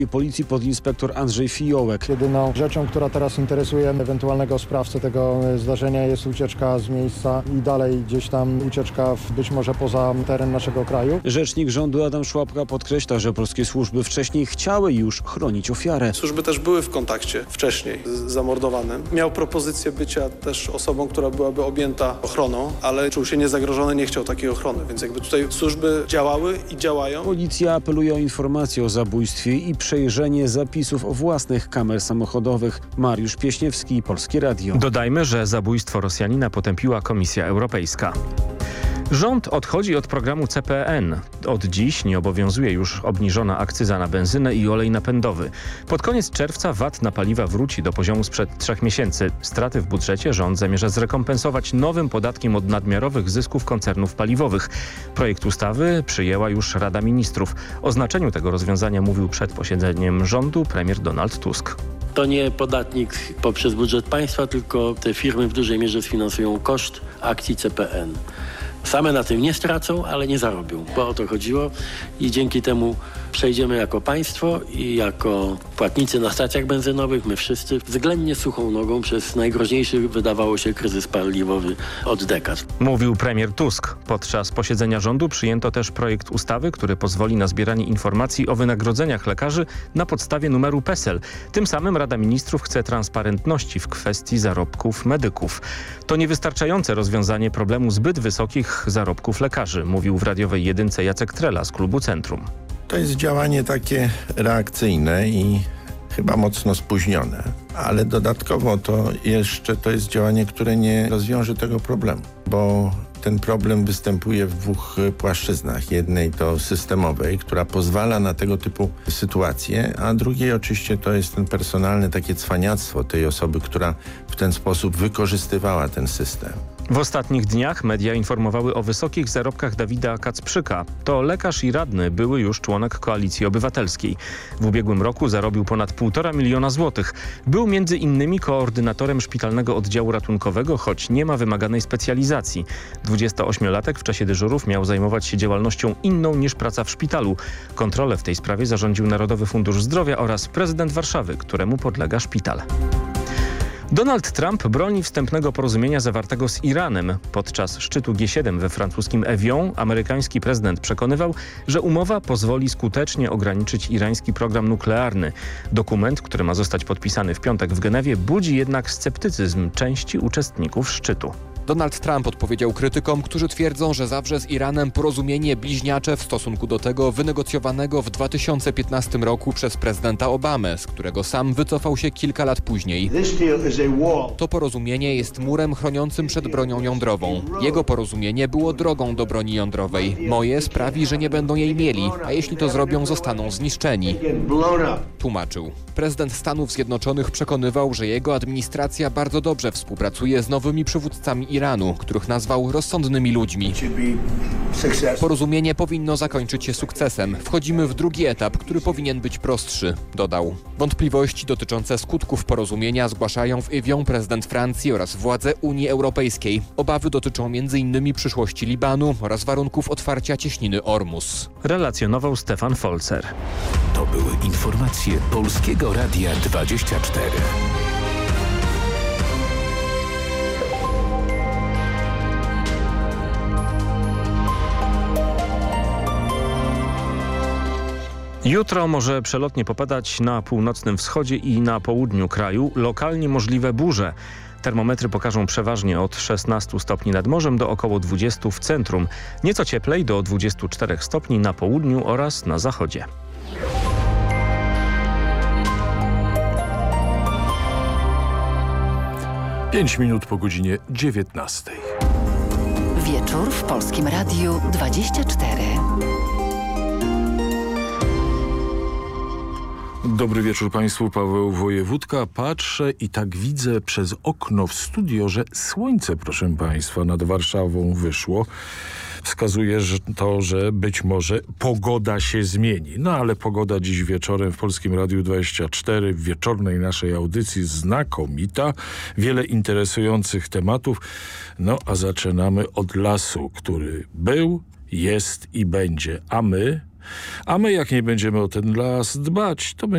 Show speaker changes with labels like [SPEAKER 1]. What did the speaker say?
[SPEAKER 1] Policji podinspektor Andrzej Fiołek.
[SPEAKER 2] Jedyną rzeczą, która teraz interesuje ewentualnego sprawcę tego zdarzenia, jest ucieczka z miejsca i dalej gdzieś tam ucieczka być może poza teren naszego kraju.
[SPEAKER 1] Rzecznik rządu Adam Szłapka podkreśla, że polskie służby wcześniej chciały już chronić ofiarę.
[SPEAKER 3] Służby też były w kontakcie wcześniej z zamordowanym. Miał propozycję bycia też osobą, która byłaby objęta ochroną, ale czuł się niezagrożony, nie chciał takiej ochrony, więc jakby tutaj służby działały i działają.
[SPEAKER 1] Policja apeluje o informacje o zabójstwie i przejrzenie zapisów własnych kamer samochodowych. Mariusz Pieśniewski, Polskie Radio.
[SPEAKER 4] Dodajmy, że zabójstwo Rosjanina potępiła Komisja Europejska. Rząd odchodzi od programu CPN. Od dziś nie obowiązuje już obniżona akcyza na benzynę i olej napędowy. Pod koniec czerwca VAT na paliwa wróci do poziomu sprzed 3 miesięcy. Straty w budżecie rząd zamierza zrekompensować nowym podatkiem od nadmiarowych zysków koncernów paliwowych. Projekt ustawy przyjęła już Rada Ministrów. O znaczeniu tego rozwiązania mówił przed posiedzeniem rządu premier Donald Tusk.
[SPEAKER 5] To nie podatnik poprzez budżet państwa, tylko te firmy w dużej mierze sfinansują koszt akcji CPN. Same na tym nie stracą, ale nie zarobią, bo o to chodziło i dzięki temu przejdziemy jako państwo i jako płatnicy na stacjach benzynowych, my wszyscy, względnie suchą nogą przez najgroźniejszy, wydawało się, kryzys paliwowy od dekad.
[SPEAKER 4] Mówił premier Tusk. Podczas posiedzenia rządu przyjęto też projekt ustawy, który pozwoli na zbieranie informacji o wynagrodzeniach lekarzy na podstawie numeru PESEL. Tym samym Rada Ministrów chce transparentności w kwestii zarobków medyków. To niewystarczające rozwiązanie problemu zbyt wysokich zarobków lekarzy, mówił w radiowej jedynce Jacek Trela z klubu Centrum.
[SPEAKER 6] To jest działanie takie reakcyjne i chyba mocno spóźnione, ale dodatkowo to jest działanie, które nie rozwiąże tego problemu, bo ten problem występuje w 2 płaszczyznach. Jednej to systemowej, która pozwala na tego typu sytuacje, a drugiej oczywiście to jest ten personalny, takie cwaniactwo tej osoby, która w ten sposób wykorzystywała ten system.
[SPEAKER 4] W ostatnich dniach media informowały o wysokich zarobkach Dawida Kacprzyka. To lekarz i radny, były już członek Koalicji Obywatelskiej. W ubiegłym roku zarobił ponad 1,5 miliona złotych. Był między innymi koordynatorem szpitalnego oddziału ratunkowego, choć nie ma wymaganej specjalizacji. 28-latek w czasie dyżurów miał zajmować się działalnością inną niż praca w szpitalu. Kontrolę w tej sprawie zarządził Narodowy Fundusz Zdrowia oraz prezydent Warszawy, któremu podlega szpital. Donald Trump broni wstępnego porozumienia zawartego z Iranem. Podczas szczytu G7 we francuskim Evian amerykański prezydent przekonywał, że umowa pozwoli skutecznie ograniczyć irański program nuklearny. Dokument, który ma zostać podpisany w piątek w Genewie, budzi jednak sceptycyzm części uczestników szczytu.
[SPEAKER 7] Donald Trump odpowiedział krytykom, którzy twierdzą, że zawrze z Iranem porozumienie bliźniacze w stosunku do tego wynegocjowanego w 2015 roku przez prezydenta Obamę, z którego sam wycofał się kilka lat później. To porozumienie jest murem chroniącym przed bronią jądrową. Jego porozumienie było drogą do broni jądrowej. Moje sprawi, że nie będą jej mieli, a jeśli to zrobią, zostaną zniszczeni. Tłumaczył. Prezydent Stanów Zjednoczonych przekonywał, że jego administracja bardzo dobrze współpracuje z nowymi przywódcami Iranu, których nazwał rozsądnymi ludźmi. Porozumienie powinno zakończyć się sukcesem. Wchodzimy w drugi etap, który powinien być prostszy, dodał. Wątpliwości dotyczące skutków porozumienia zgłaszają w Evian prezydent Francji oraz władze Unii Europejskiej. Obawy dotyczą m.in. przyszłości Libanu oraz warunków otwarcia cieśniny Ormus.
[SPEAKER 4] Relacjonował Stefan Folzer.
[SPEAKER 8] To były informacje Polskiego Radia 24.
[SPEAKER 4] Jutro może przelotnie popadać na północnym wschodzie i na południu kraju. Lokalnie możliwe burze. Termometry pokażą przeważnie od 16 stopni nad morzem do około 20 w centrum. Nieco cieplej do 24 stopni na południu oraz na zachodzie.
[SPEAKER 9] Pięć minut po godzinie 19.
[SPEAKER 10] Wieczór w Polskim Radiu 24.
[SPEAKER 9] Dobry wieczór Państwu, Paweł Wojewódka. Patrzę i tak widzę przez okno w studio, że słońce, proszę Państwa, nad Warszawą wyszło. Wskazuje że być może pogoda się zmieni. No ale pogoda dziś wieczorem w Polskim Radiu 24, w wieczornej naszej audycji znakomita. Wiele interesujących tematów. No a zaczynamy od lasu, który był, jest i będzie. A my jak nie będziemy o ten las dbać, to